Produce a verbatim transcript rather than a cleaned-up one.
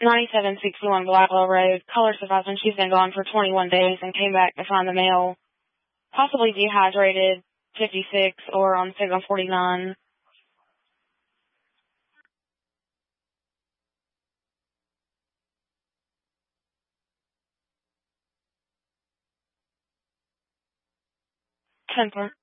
ninety-seven sixty-one Blackwell Road. Caller survived when she's been gone for twenty-one days and came back to find the male possibly dehydrated, fifty-six, or on signal forty-nine. Templar.